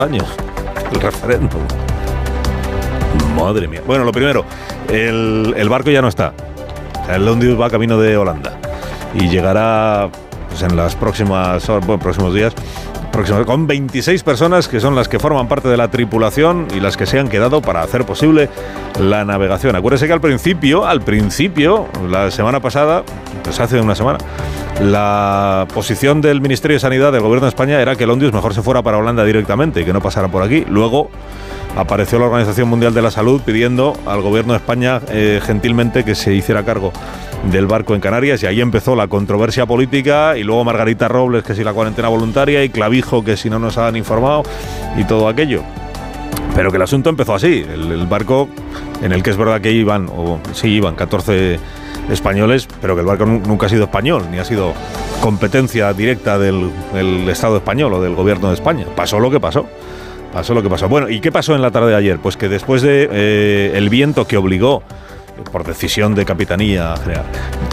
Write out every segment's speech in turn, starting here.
años, el referéndum. Madre mía. Bueno, lo primero, el barco ya no está. O sea, el Ondius va camino de Holanda y llegará pues, en las próximos días, con 26 personas que son las que forman parte de la tripulación y las que se han quedado para hacer posible la navegación. Acuérdese que al principio, la semana pasada, pues hace una semana, la posición del Ministerio de Sanidad del Gobierno de España era que el Ondius mejor se fuera para Holanda directamente y que no pasara por aquí. Luego apareció la Organización Mundial de la Salud pidiendo al Gobierno de España gentilmente que se hiciera cargo del barco en Canarias, y ahí empezó la controversia política, y luego Margarita Robles que si la cuarentena voluntaria, y Clavijo que si no nos han informado, y todo aquello. Pero que el asunto empezó así, el barco en el que es verdad que iban 14 españoles, pero que el barco nunca ha sido español, ni ha sido competencia directa del Estado español o del Gobierno de España. Pasó lo que pasó. Bueno, ¿y qué pasó en la tarde de ayer? Pues que después de el viento que obligó, por decisión de Capitanía General,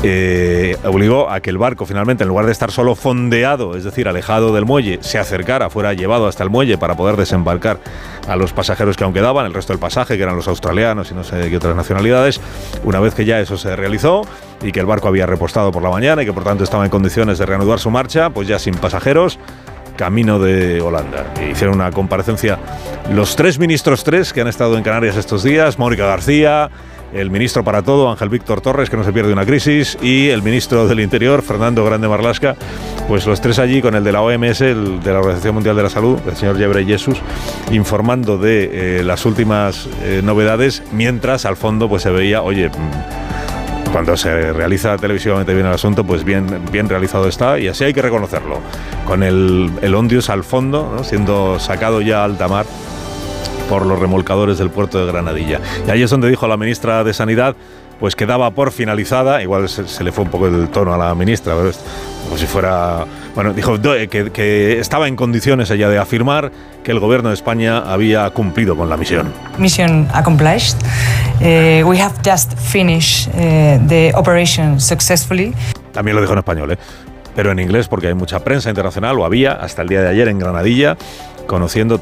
obligó a que el barco finalmente, en lugar de estar solo fondeado, es decir, alejado del muelle, se acercara, fuera llevado hasta el muelle para poder desembarcar a los pasajeros que aún quedaban, el resto del pasaje, que eran los australianos y no sé qué otras nacionalidades. Una vez que ya eso se realizó y que el barco había repostado por la mañana y que por tanto estaba en condiciones de reanudar su marcha, pues ya sin pasajeros, camino de Holanda. Hicieron una comparecencia los tres ministros que han estado en Canarias estos días: Mónica García, el ministro para todo, Ángel Víctor Torres, que no se pierde una crisis, y el ministro del Interior, Fernando Grande Marlaska. Pues los tres allí con el de la OMS, el de la Organización Mundial de la Salud, el señor Ghebreyesus, informando de las últimas novedades, mientras al fondo pues se veía, cuando se realiza televisivamente bien el asunto, pues bien realizado está, y así hay que reconocerlo, con el Ondius al fondo, ¿no?, siendo sacado ya a alta mar por los remolcadores del puerto de Granadilla. Y ahí es donde dijo la ministra de Sanidad pues que daba por finalizada, igual se le fue un poco el tono a la ministra, pero como si fuera... Bueno, dijo que estaba en condiciones ella de afirmar que el Gobierno de España había cumplido con la misión. Mission accomplished. We have just finished the operation successfully. También lo dijo en español, pero en inglés, porque hay mucha prensa internacional, o había hasta el día de ayer en Granadilla, conociendo